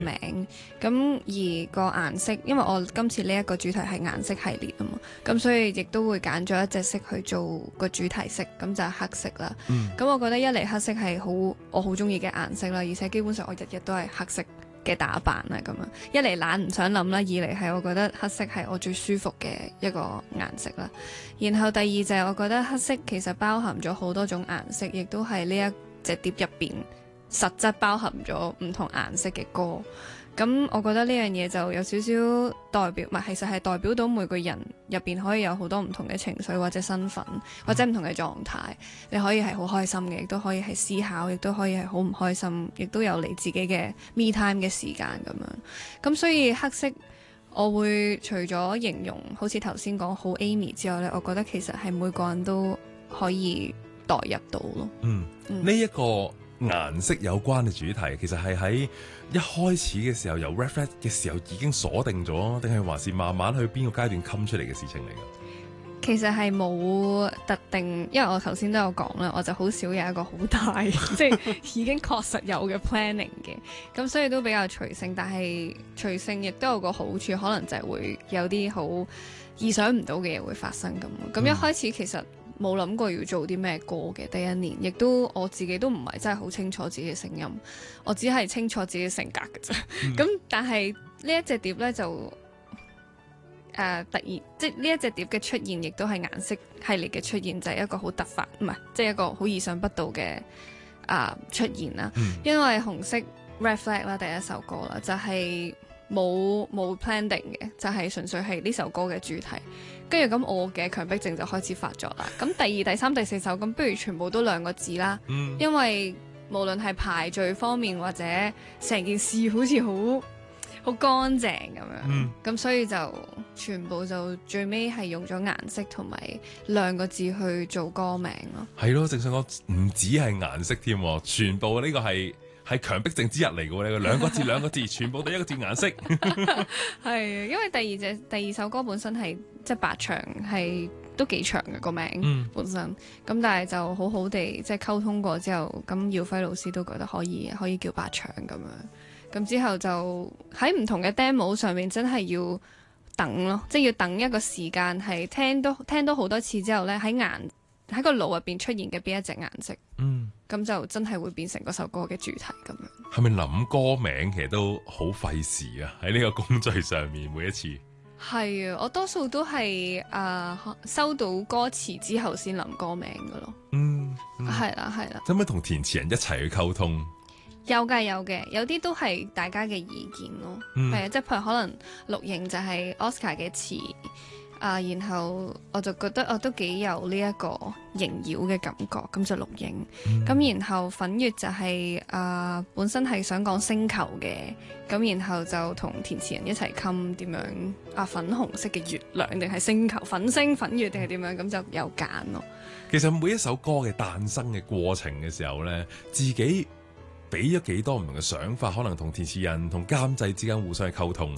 名，咁而個顏色，因為我今次呢一個主題係顏色系列啊嘛，咁所以亦都會揀咗一隻色去做個主題色，咁就係黑色啦。咁我覺得一嚟黑色係我好中意嘅顏色啦，而且基本上我日日都係黑色嘅打扮啦，咁樣一嚟懶唔想諗啦，二嚟係我覺得黑色係我最舒服嘅一個顏色啦。然後第二就係我覺得黑色其實包含咗好多種顏色，亦都係呢一隻碟入邊實質包含咗唔同顏色嘅歌。咁我覺得呢樣嘢就有少少代表，唔係，其實係代表到每個人入邊可以有好多唔同嘅情緒或者身份或者唔同嘅狀態。你可以係好開心嘅，亦都可以係思考，亦都可以係好唔開心，亦都有你自己嘅 me time 嘅時間咁樣。咁所以黑色我會除咗形容好似頭先講好 Amy 之外呢，我覺得其實係每個人都可以代入到咯。 呢一個顏色有關嘅主題，其實係喺一開始嘅時候由 Reflect 嘅時候已經鎖定咗，定係還是慢慢去邊個階段冚出嚟嘅事情嚟㗎？ 其實係冇特定，因為我頭先都有講啦，我就好少有一個好大即係已經確實有嘅 planning 嘅，咁所以都比較隨性。但係隨性亦都有個好處，可能就係會有啲好意想唔到嘅嘢會發生咁。咁一開始其實冇諗過要做啲咩歌嘅，第一年亦都我自己都唔係真係好清楚自己嘅聲音，我只係清楚自己嘅性格嘅啫。咁但係呢一隻碟呢，就突然即係呢一隻碟嘅出現，亦都係顏色系列嘅出現，就係一個好突發，唔係即係一個好意想不到嘅出現啦。因為紅色 Red Flag 啦，第一首歌啦，就係冇 planning 嘅，就係純粹係呢首歌嘅主題。跟住咁我嘅強迫症就開始發作啦。咁第二、第三、第四首咁，不如全部都兩個字啦。因為無論係排序方面或者成件事好似好乾淨咁樣。咁所以就全部就最尾係用咗顏色同埋兩個字去做歌名咯。 係咯，正想講唔止係顏色添，全部呢個係強迫症之一嚟嘅喎。呢個兩個字全部都一個字顏色。 係因為第二首歌本身係即係白牆，係都幾長嘅個名本身。咁但係就好好地即係溝通過之後，咁耀輝老師都覺得可以叫白牆咁樣。咁之後就喺唔同嘅 demo 上面真係要等咯，即係要等一個時間，係聽到好多次之後呢，喺個腦入邊出現嘅邊一隻顏色，咁就真係會變成嗰首歌嘅主題咁樣。 係咪諗歌名其實都好費時啊？喺呢個工序上面每一次。 係啊，我多數都係收到歌詞之後先諗歌名噶咯。係啦。 可唔可以同填詞人一齊去溝通？ 有嘅，有啲都係大家嘅意見咯。係啊，即係譬如可能錄影就係 Oscar 嘅詞。然後我就覺得我都幾有呢一個縈繞嘅感覺，咁就錄影。咁然後粉月就係本身係想講星球嘅，咁然後就同填詞人一齊冚點樣粉紅色嘅月亮定係星球粉星粉月定係點樣，咁就有揀咯。 其實每一首歌嘅誕生嘅過程嘅時候呢，自己俾咗幾多唔同嘅想法，可能同填詞人同監製之間互相去溝通。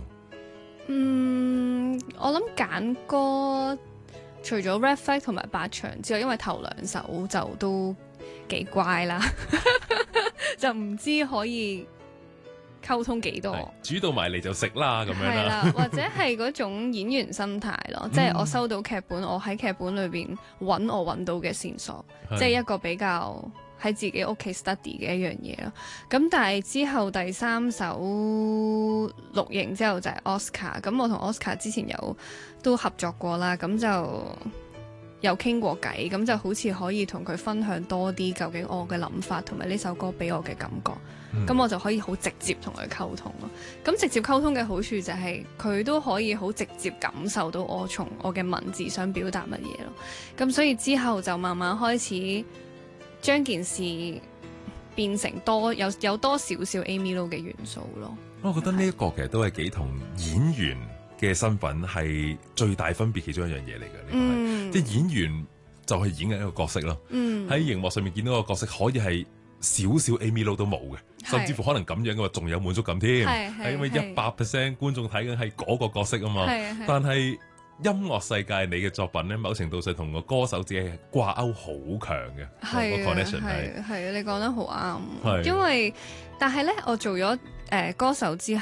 我諗揀歌除咗 Red Flag 同埋白牆之外，因為頭兩首就都幾乖啦，就唔知可以溝通幾多。煮到埋嚟就食啦咁樣啦。係啦，或者係嗰種演員心態咯，即係我收到劇本，我喺劇本裏邊揾到嘅線索，即係一個比較喺自己屋企 study 嘅一樣嘢咯。咁但係之後第三首錄影之後就係 Oscar， 咁我同 Oscar 之前都合作過啦，咁就有傾過偈，咁就好似可以同佢分享多啲究竟我嘅諗法同埋呢首歌俾我嘅感覺，咁我就可以好直接同佢溝通咯。咁直接溝通嘅好處就係佢都可以好直接感受到我從我嘅文字想表達乜嘢咯。咁所以之後就慢慢開始將件事變成有多少少 Amy Lo 嘅元素咯。我覺得呢一個其實都係幾同演員嘅身份係最大分別其中一樣嘢嚟嘅。即係演員就係演緊一個角色咯。喺熒幕上面見到個角色可以係少少 Amy Lo 都冇嘅，甚至乎可能咁樣嘅話仲有滿足感添。係因為100% 觀眾睇緊係嗰個角色啊嘛。但係音樂世界你嘅作品咧，某程度上同個歌手自己掛鈎好強嘅，個係啊 connection 係。 係啊，你講得好啱。 係因為但係咧，我做咗歌手之